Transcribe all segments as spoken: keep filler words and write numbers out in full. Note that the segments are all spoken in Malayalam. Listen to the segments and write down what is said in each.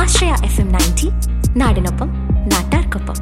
ആശ്രയ എഫ് എം നയൻറ്റി, നാടിനൊപ്പം നാട്ടാർക്കൊപ്പം.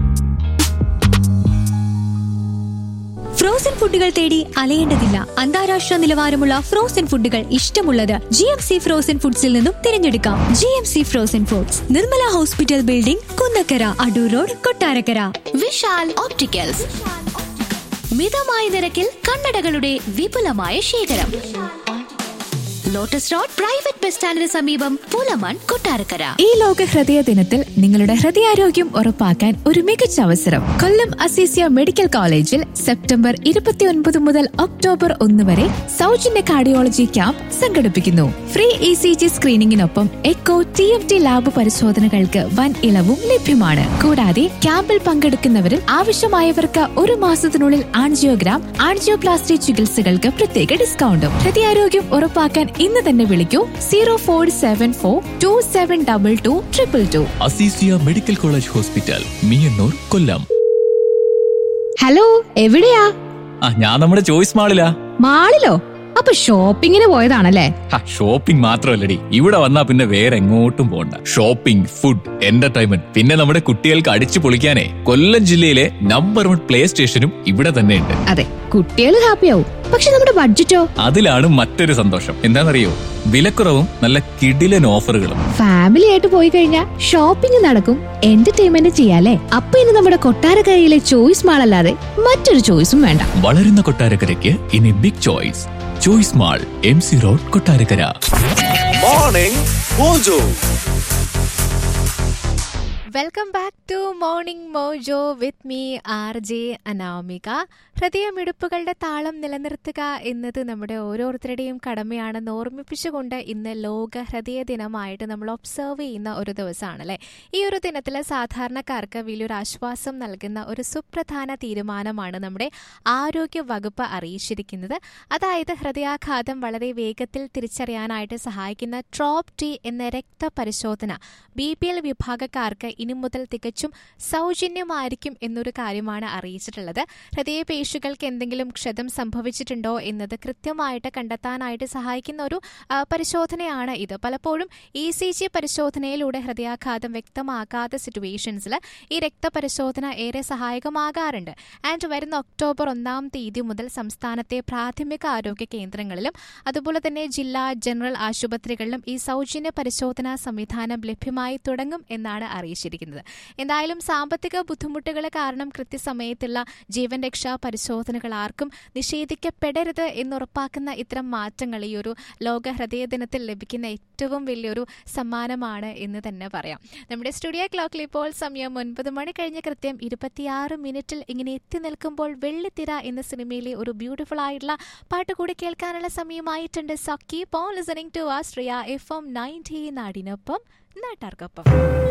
ഫ്രോസൺ ഫുഡുകൾ തേടി അലയേണ്ടതില്ല. അന്താരാഷ്ട്ര നിലവാരമുള്ള ഫ്രോസൺ ഫുഡുകൾ ഇഷ്ടമുള്ളത് ജി എം സി ഫ്രോസൺ ഫുഡ്സിൽ നിന്നും തിരഞ്ഞെടുക്കാം. G M C frozen foods, Nirmala hospital building, Kunnakkara, Adoor road, Kottarakkara. Vishal opticals, മിതമായ നിരക്കിൽ കണ്ണടകളുടെ വിപുലമായ ശേഖരം. ലോട്ടസ് റോഡ് പ്രൈവറ്റ് ബസ് സ്റ്റാൻഡിന് സമീപം, പുലമൺ, കൊട്ടാരക്കര. ഈ ലോക ഹൃദയ ദിനത്തിൽ നിങ്ങളുടെ ഹൃദയാരോഗ്യം ഉറപ്പാക്കാൻ ഒരു മികച്ച അവസരം. കൊല്ലം അസീസിയ മെഡിക്കൽ കോളേജിൽ സെപ്റ്റംബർ ഇരുപത്തിയൊൻപത് മുതൽ ഒക്ടോബർ ഒന്ന് വരെ സൗജന്യ കാർഡിയോളജി ക്യാമ്പ് സംഘടിപ്പിക്കുന്നു. Free E C G സ്ക്രീനിങ്ങിനൊപ്പം echo, T M T lab പരിശോധനകൾക്ക് വൻ ഇളവും ലഭ്യമാണ്. കൂടാതെ ക്യാമ്പിൽ പങ്കെടുക്കുന്നവരിൽ ആവശ്യമായവർക്ക് ഒരു മാസത്തിനുള്ളിൽ ആൻജിയോഗ്രാം, ആൻജിയോപ്ലാസ്റ്റി ചികിത്സകൾക്ക് പ്രത്യേക ഡിസ്കൗണ്ടും. ഹൃദയാരോഗ്യം ഉറപ്പാക്കാൻ ഇന്ന് തന്നെ വിളിക്കൂ zero four seven four to seven double two triple two. Azeezia medical college hospital, Meeyannoor, Kollam. Hello, എവിടെയാ? ആ, ഞാൻ നമ്മുടെ ചോയ്സ് മാളിലാ. മാളിലോ? അപ്പൊ ഷോപ്പിങ്ങിന് പോയതാണല്ലേ? ഷോപ്പിംഗ് മാത്രമല്ലടി, ഇവിടെ വന്നാ പിന്നെ വേറെ എങ്ങോട്ടും പോണ്ട. ഷോപ്പിംഗ്, ഫുഡ്, എന്റർടൈൻമെന്റ്, പിന്നെ നമ്മുടെ കുട്ടികൾക്ക് അടിച്ചു പൊളിക്കാനേ കൊല്ലം ജില്ലയിലെ നമ്പർ വൺ പ്ലേ സ്റ്റേഷനും ഇവിടെ തന്നെ ഉണ്ട്. അതെ, കുട്ടികൾ ഹാപ്പിയാവും. പക്ഷെ നമ്മുടെ ബഡ്ജറ്റോ? അതിലാണ് മറ്റൊരു സന്തോഷം. എന്താണെന്നറിയോ? വിലക്കുറവും നല്ല കിടിലൻ ഓഫറുകളും. ഫാമിലി ആയിട്ട് പോയി കഴിഞ്ഞാൽ ഷോപ്പിംഗ് നടക്കും, എന്റർടൈൻമെന്റ് ചെയ്യാലേ. അപ്പൊ ഇനി നമ്മുടെ കൊട്ടാരക്കരയിലെ ചോയ്സ് മാൾ അല്ലാതെ മറ്റൊരു ചോയ്സും വേണ്ട. വളരുന്ന കൊട്ടാരക്കരയ്ക്ക് ഇനി big choice. Choice mall, M C road, Kottarakkara. Morning mojo. Welcome back to morning mojo with me R J Anamika. ഹൃദയമിടിപ്പുകളുടെ താളം നിലനിർത്തുക എന്നത് നമ്മുടെ ഓരോരുത്തരുടെയും കടമയാണെന്ന് ഓർമ്മിപ്പിച്ചുകൊണ്ട് ഇന്ന് ലോക ഹൃദയ ദിനമായിട്ട് നമ്മൾ ഒബ്സർവ് ചെയ്യുന്ന ഒരു ദിവസമാണല്ലേ. ഈ ഒരു ദിനത്തിൽ സാധാരണക്കാർക്ക് വലിയൊരു ആശ്വാസം നൽകുന്ന ഒരു സുപ്രധാന തീരുമാനമാണ് നമ്മുടെ ആരോഗ്യ വകുപ്പ് അറിയിച്ചിരിക്കുന്നത്. അതായത് ഹൃദയാഘാതം വളരെ വേഗത്തിൽ തിരിച്ചറിയാനായിട്ട് സഹായിക്കുന്ന ട്രോപ്പ് ടി എന്ന രക്തപരിശോധന ബി പി എൽ വിഭാഗക്കാർക്ക് ഇനി മുതൽ തികച്ചും സൗജന്യമായിരിക്കും എന്നൊരു കാര്യമാണ് അറിയിച്ചിട്ടുള്ളത്. ഹൃദയപേശികൾക്ക് എന്തെങ്കിലും ക്ഷതം സംഭവിച്ചിട്ടുണ്ടോ എന്നത് കൃത്യമായിട്ട് കണ്ടെത്താനായിട്ട് സഹായിക്കുന്ന ഒരു പരിശോധനയാണ് ഇത്. പലപ്പോഴും ഇ സി ജി പരിശോധനയിലൂടെ ഹൃദയാഘാതം വ്യക്തമാകാത്ത സിറ്റുവേഷൻസിൽ ഈ രക്തപരിശോധന ഏറെ സഹായകമാകാറുണ്ട്. ആൻഡ് വരുന്ന ഒക്ടോബർ ഒന്നാം തീയതി മുതൽ സംസ്ഥാനത്തെ പ്രാഥമിക ആരോഗ്യ കേന്ദ്രങ്ങളിലും അതുപോലെ തന്നെ ജില്ലാ ജനറൽ ആശുപത്രികളിലും ഈ സൗജന്യ പരിശോധനാ സംവിധാനം ലഭ്യമായി തുടങ്ങും എന്നാണ് അറിയിച്ചിരിക്കുന്നത്. എന്തായാലും സാമ്പത്തിക ബുദ്ധിമുട്ടുകൾ കാരണം കൃത്യസമയത്തുള്ള ജീവൻ രക്ഷാ പരിശോധനകൾ ആർക്കും നിഷേധിക്കപ്പെടരുത് എന്നുറപ്പാക്കുന്ന ഇത്തരം മാറ്റങ്ങൾ ഈ ഒരു ലോക ഹൃദയ ദിനത്തിൽ ലഭിക്കുന്ന ഏറ്റവും വലിയൊരു സമ്മാനമാണ് എന്ന് തന്നെ പറയാം. നമ്മുടെ സ്റ്റുഡിയോ ക്ലോക്കിൽ ഇപ്പോൾ സമയം ഒൻപത് മണി കഴിഞ്ഞ് കൃത്യം ഇരുപത്തിയാറ് മിനിറ്റിൽ ഇങ്ങനെ എത്തി നിൽക്കുമ്പോൾ വെള്ളിത്തിര എന്ന സിനിമയിലെ ഒരു ബ്യൂട്ടിഫുൾ ആയിട്ടുള്ള പാട്ട് കൂടി കേൾക്കാനുള്ള സമയമായിട്ടുണ്ട്. So keep on listening to Austria F M ninety, നാടിനൊപ്പം നാട്ടാർക്കൊപ്പം.